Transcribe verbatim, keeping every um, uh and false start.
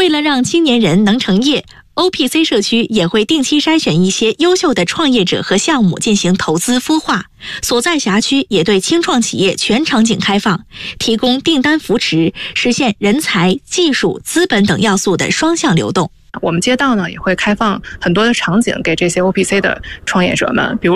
为了让青年人能成业， O P C 社区也会定期筛选一些优秀的创业者和项目进行投资孵化，所在辖区也对青创企业全场景开放，提供订单扶持，实现人才、技术、资本等要素的双向流动。 我们街道呢也会开放很多的场景给这些 O P C 的创业者们，比如